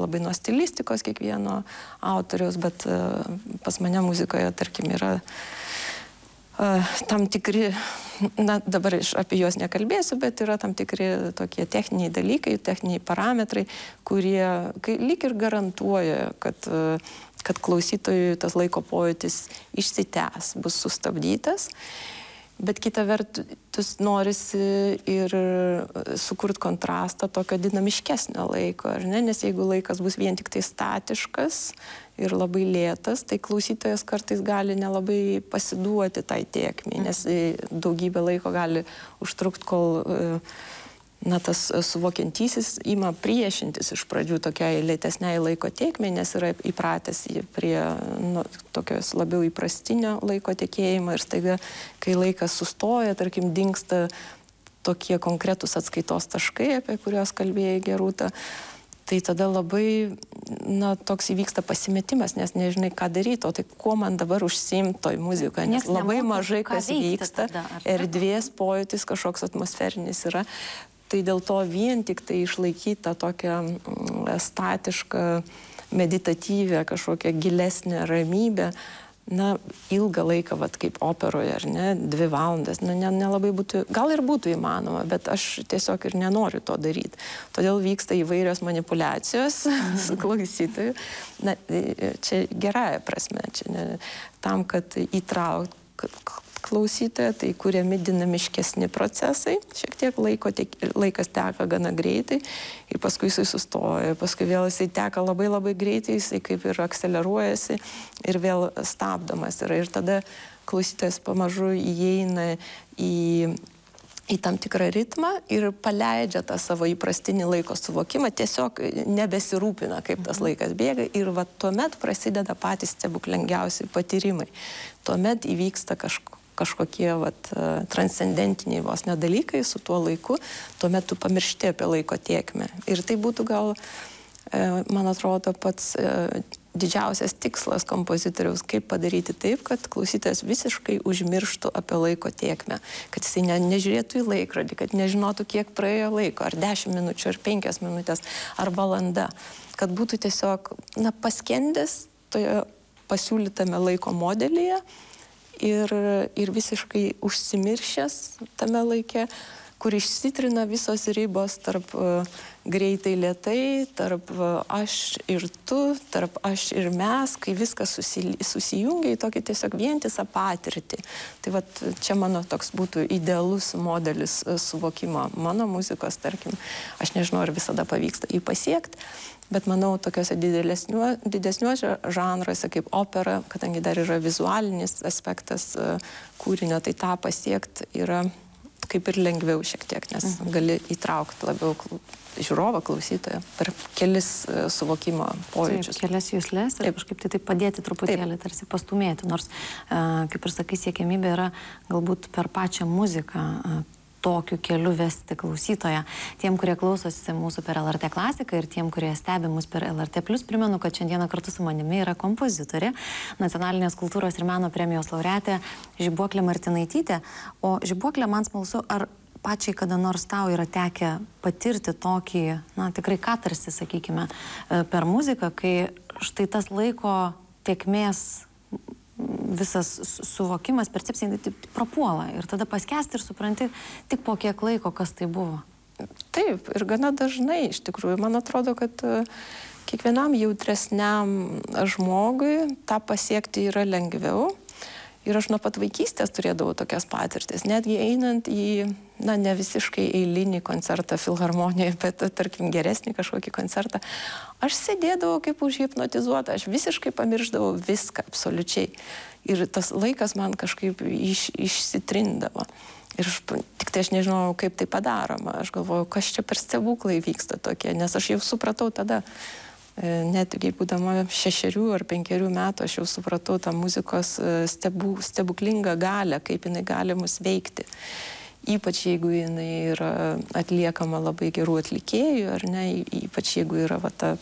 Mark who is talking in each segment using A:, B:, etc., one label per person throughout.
A: labai nuo stilistikos kiekvieno autoriaus, bet pas mane muzikoje, tarkim, yra tam tikri, na dabar apie juos nekalbėsiu, bet yra tam tikri tokie techniniai dalykai, techniniai parametrai, kurie lyg ir garantuoja, kad klausytojui tas laiko pojūtis išsitęs, bus sustabdytas. Bet kita vertus norisi ir sukurti kontrastą tokio dinamiškesnio laiko, ar ne? Nes jeigu laikas bus vien tik tai statiškas ir labai lėtas, tai klausytojas kartais gali nelabai pasiduoti tai tėkmei, nes daugybę laiko gali užtrukti, kol tas suvokiantysis ima priešintis iš pradžių tokiai lėtesniai laiko tėkmei, nes yra įpratęs prie tokios labiau įprastinio laiko tekėjimo ir staiga, kai laikas sustoja, tarkim, dingsta tokie konkretūs atskaitos taškai, apie kuriuos kalbėjai, Gerūta, tai tada labai, toks įvyksta pasimetimas, nes nežinai, ką daryti, o tai kuo man dabar užsiimti toj muzikoje, nes labai mažai kas vyksta, erdvės pojūtis kažkoks atmosferinis yra. Tai dėl to vien tik tai išlaikyti tą tokią statišką, meditatyvę, kažkokią gilesnę ramybę, ilgą laiką, kaip operoje, ar ne, 2 valandas, nelabai būtų, gal ir būtų įmanoma, bet aš tiesiog ir nenoriu to daryti. Todėl vyksta įvairios manipuliacijos su klausytoju. Čia gerąja prasme, čia tam, kad įtraukti klausytoją, tai kuriami dinamiškesni procesai, šiek tiek laikas teka gana greitai ir paskui jisai sustoja, paskui vėl jisai teka labai labai greitai, jisai kaip ir akceleruojasi ir vėl stabdomas yra. Ir tada klausytojas pamažu įeina į tam tikrą ritmą ir paleidžia tą savo įprastinį laiko suvokimą, tiesiog nebesirūpina, kaip tas laikas bėga ir tuomet prasideda patys stebuklingiausi patyrimai. Tuomet įvyksta kažkokie transcendentiniai vos nedalykai su tuo laiku, tuomet tu pamiršti apie laiko tėkmę. Ir tai būtų gal, man atrodo, pats didžiausias tikslas kompozitoriaus, kaip padaryti taip, kad klausytojas visiškai užmirštų apie laiko tėkmę, kad jisai nežiūrėtų į laikrodį, kad nežinotų, kiek praėjo laiko, ar 10 minučių, ar 5 minutės, ar valanda, kad būtų tiesiog paskendęs toje pasiūlytame laiko modelyje ir visiškai užsimiršęs tame laike, kur išsitrina visos ribos tarp greitai lėtai, tarp aš ir tu, tarp aš ir mes, kai viskas susijungia į tokį tiesiog vientisą patirtį. Tai čia mano toks būtų idealus modelis suvokimo mano muzikos, tarkim. Aš nežinau, ar visada pavyksta jį pasiekti, bet manau, tokiuose didesniuose žanruose kaip opera, kadangi dar yra vizualinis aspektas kūrinio, tai tą pasiekti yra kaip ir lengviau šiek tiek, nes gali įtraukti labiau žiūrovą, klausytoją per kelis suvokimo pojūčius.
B: Taip, kelias juslės ir kažkaip tai padėti truputėlį, tarsi pastumėti, nors, kaip ir sakai, siekiamybė yra galbūt per pačią muziką tokiu keliu vesti klausytoją. Tiem, kurie klausosi mūsų per LRT klasiką ir tiem, kurie stebi mus per LRT+, primenu, kad šiandieną kartu su manimi yra kompozitorė, Nacionalinės kultūros ir meno premijos laureatė Žibuoklė Martinaitytė. O Žibuoklė, man smalsu, ar pačiai kada nors tau yra tekę patirti tokį, tikrai katarsi, sakykime, per muziką, kai štai tas laiko tėkmės visas suvokimas, percepcija prapuola ir tada paskęsti ir supranti tik po kiek laiko, kas tai buvo.
A: Taip, ir gana dažnai iš tikrųjų. Man atrodo, kad kiekvienam jautresniam žmogui tą pasiekti yra lengviau. Ir aš nuo pat vaikystės turėdavau tokias patirtis, netgi einant į, ne visiškai eilinį koncertą filharmonijoje, bet, tarkim, geresnį kažkokį koncertą. Aš sėdėdavau kaip užhipnotizuota, aš visiškai pamiršdavau viską, absoliučiai. Ir tas laikas man kažkaip išsitrindavo. Ir tik tai aš nežinau, kaip tai padaroma. Aš galvoju, kas čia per stebuklai vyksta tokie, nes aš jau supratau tada. Netgi būdama 6 ar 5 metų aš jau supratau tą muzikos stebuklingą galią, kaip jinai gali mus veikti. Ypač jeigu jinai yra atliekama labai gerų atlikėjų, ar ne, ypač jeigu yra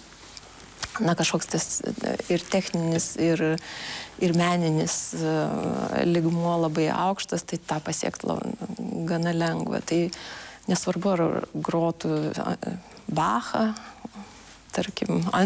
A: kažkoks tas ir techninis, ir meninis lygmuo labai aukštas, tai tą pasiekti gana lengva. Tai nesvarbu, ar grotų Bachą, tarkim,